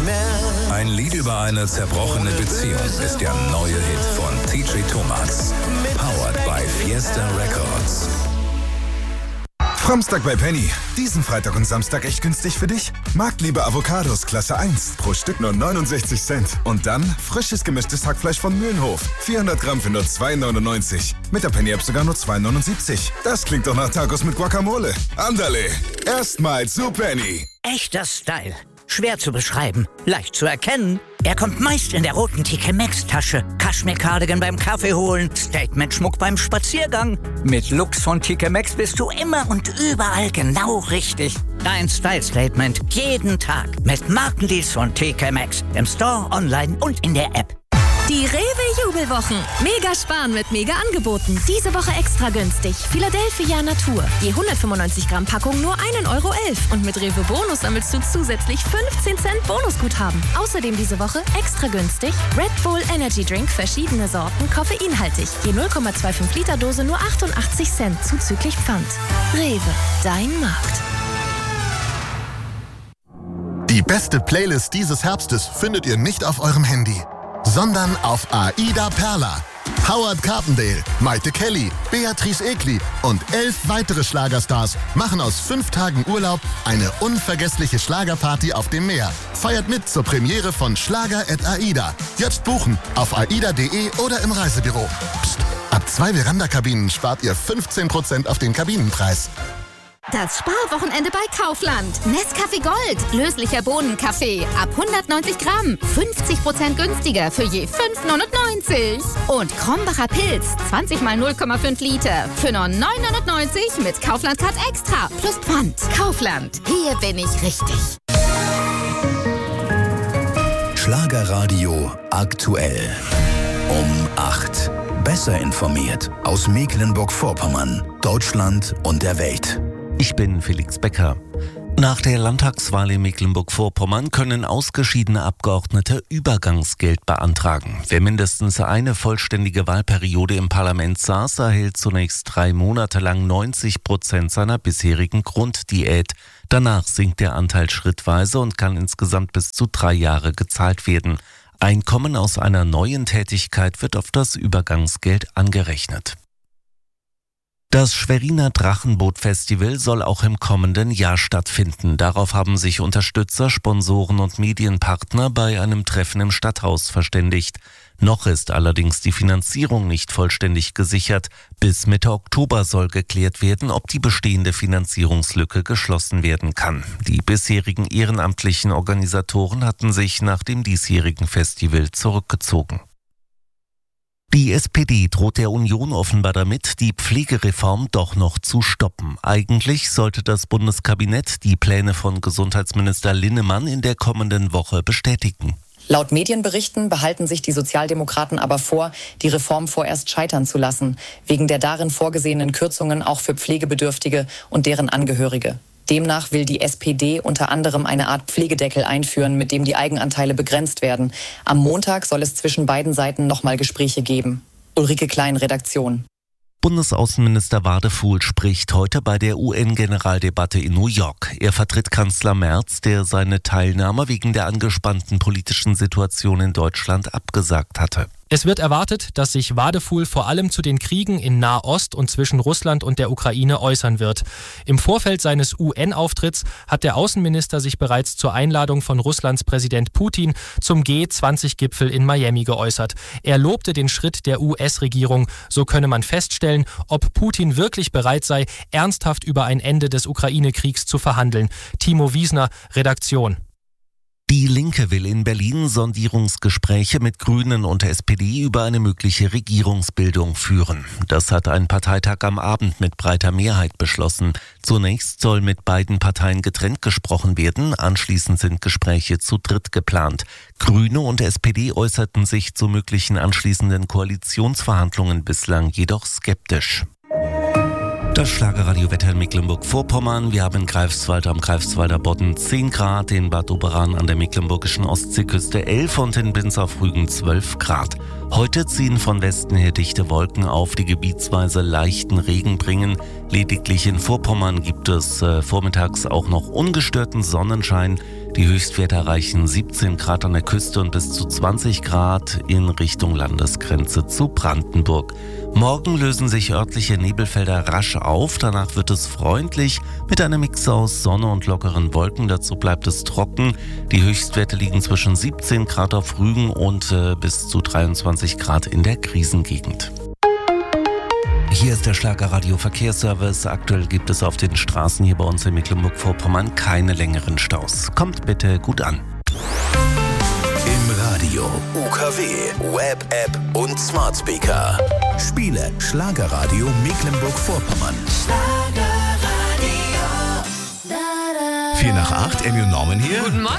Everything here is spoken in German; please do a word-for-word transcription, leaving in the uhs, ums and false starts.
Ein Lied über eine zerbrochene Beziehung ist der neue Hit von T J Thomas. Powered by Fiesta Records. Samstag bei Penny. Diesen Freitag und Samstag echt günstig für dich? Marktliebe Avocados Klasse eins. Pro Stück nur neunundsechzig Cent. Und dann frisches gemischtes Hackfleisch von Mühlenhof. vierhundert Gramm für nur zwei neunundneunzig. Mit der Penny-App sogar nur zwei neunundsiebzig. Das klingt doch nach Tacos mit Guacamole. Andale. Erstmal zu Penny. Echter Style. Schwer zu beschreiben, leicht zu erkennen. Er kommt meist in der roten T K Maxx-Tasche. Kaschmir-Cardigan beim Kaffee holen, Statement-Schmuck beim Spaziergang. Mit Looks von T K Maxx bist du immer und überall genau richtig. Dein Style-Statement jeden Tag mit Markendeals von T K Maxx. Im Store, online und in der App. Die Rewe-Jubelwochen. Mega sparen mit mega Angeboten. Diese Woche extra günstig. Philadelphia Natur. Je hundertfünfundneunzig Gramm Packung nur ein Euro elf. Und mit Rewe Bonus sammelst du zusätzlich fünfzehn Cent Bonusguthaben. Außerdem diese Woche extra günstig Red Bull Energy Drink, verschiedene Sorten, koffeinhaltig. Je null Komma fünfundzwanzig Liter Dose nur achtundachtzig Cent zuzüglich Pfand. Rewe, dein Markt. Die beste Playlist dieses Herbstes findet ihr nicht auf eurem Handy, sondern auf Aida Perla. Howard Carpendale, Maite Kelly, Beatrice Egli und elf weitere Schlagerstars machen aus fünf Tagen Urlaub eine unvergessliche Schlagerparty auf dem Meer. Feiert mit zur Premiere von Schlager at Aida. Jetzt buchen auf aida punkt de oder im Reisebüro. Psst, ab zwei Veranda-Kabinen spart ihr fünfzehn Prozent auf den Kabinenpreis. Das Sparwochenende bei Kaufland. Nescafé Gold, löslicher Bohnenkaffee, ab hundertneunzig Gramm, fünfzig Prozent günstiger für je fünf neunundneunzig. Und Krombacher Pilz, zwanzig mal null Komma fünf Liter, für nur neun neunundneunzig mit Kaufland Card Extra plus Pfand. Kaufland, hier bin ich richtig. Schlagerradio aktuell. Um acht. Besser informiert aus Mecklenburg-Vorpommern, Deutschland und der Welt. Ich bin Felix Becker. Nach der Landtagswahl in Mecklenburg-Vorpommern können ausgeschiedene Abgeordnete Übergangsgeld beantragen. Wer mindestens eine vollständige Wahlperiode im Parlament saß, erhält zunächst drei Monate lang neunzig Prozent seiner bisherigen Grunddiät. Danach sinkt der Anteil schrittweise und kann insgesamt bis zu drei Jahre gezahlt werden. Einkommen aus einer neuen Tätigkeit wird auf das Übergangsgeld angerechnet. Das Schweriner Drachenboot-Festival soll auch im kommenden Jahr stattfinden. Darauf haben sich Unterstützer, Sponsoren und Medienpartner bei einem Treffen im Stadthaus verständigt. Noch ist allerdings die Finanzierung nicht vollständig gesichert. Bis Mitte Oktober soll geklärt werden, ob die bestehende Finanzierungslücke geschlossen werden kann. Die bisherigen ehrenamtlichen Organisatoren hatten sich nach dem diesjährigen Festival zurückgezogen. Die S P D droht der Union offenbar damit, die Pflegereform doch noch zu stoppen. Eigentlich sollte das Bundeskabinett die Pläne von Gesundheitsminister Linnemann in der kommenden Woche bestätigen. Laut Medienberichten behalten sich die Sozialdemokraten aber vor, die Reform vorerst scheitern zu lassen, wegen der darin vorgesehenen Kürzungen auch für Pflegebedürftige und deren Angehörige. Demnach will die S P D unter anderem eine Art Pflegedeckel einführen, mit dem die Eigenanteile begrenzt werden. Am Montag soll es zwischen beiden Seiten nochmal Gespräche geben. Ulrike Klein, Redaktion. Bundesaußenminister Wadefuhl spricht heute bei der U N-Generaldebatte in New York. Er vertritt Kanzler Merz, der seine Teilnahme wegen der angespannten politischen Situation in Deutschland abgesagt hatte. Es wird erwartet, dass sich Wadefuhl vor allem zu den Kriegen in Nahost und zwischen Russland und der Ukraine äußern wird. Im Vorfeld seines U N-Auftritts hat der Außenminister sich bereits zur Einladung von Russlands Präsident Putin zum G zwanzig Gipfel in Miami geäußert. Er lobte den Schritt der U S-Regierung. So könne man feststellen, ob Putin wirklich bereit sei, ernsthaft über ein Ende des Ukraine-Kriegs zu verhandeln. Timo Wiesner, Redaktion. Die Linke will in Berlin Sondierungsgespräche mit Grünen und S P D über eine mögliche Regierungsbildung führen. Das hat ein Parteitag am Abend mit breiter Mehrheit beschlossen. Zunächst soll mit beiden Parteien getrennt gesprochen werden. Anschließend sind Gespräche zu dritt geplant. Grüne und S P D äußerten sich zu möglichen anschließenden Koalitionsverhandlungen bislang jedoch skeptisch. Das Schlagerradio-Wetter in Mecklenburg-Vorpommern. Wir haben in Greifswald am Greifswalder Bodden zehn Grad, in Bad Doberan an der mecklenburgischen Ostseeküste elf und in Binz auf Rügen zwölf Grad. Heute ziehen von Westen her dichte Wolken auf, die gebietsweise leichten Regen bringen. Lediglich in Vorpommern gibt es äh, vormittags auch noch ungestörten Sonnenschein. Die Höchstwerte erreichen siebzehn Grad an der Küste und bis zu zwanzig Grad in Richtung Landesgrenze zu Brandenburg. Morgen lösen sich örtliche Nebelfelder rasch auf, danach wird es freundlich mit einem Mix aus Sonne und lockeren Wolken. Dazu bleibt es trocken. Die Höchstwerte liegen zwischen siebzehn Grad auf Rügen und äh, bis zu dreiundzwanzig Grad in der Krisengegend. Hier ist der Schlagerradio Verkehrsservice. Aktuell gibt es auf den Straßen hier bei uns in Mecklenburg-Vorpommern keine längeren Staus. Kommt bitte gut an. Im Radio, U K W, Web, App und Smart Speaker. Spiele Schlagerradio Mecklenburg-Vorpommern. vier nach acht, Emmy und Norman hier. Guten Morgen.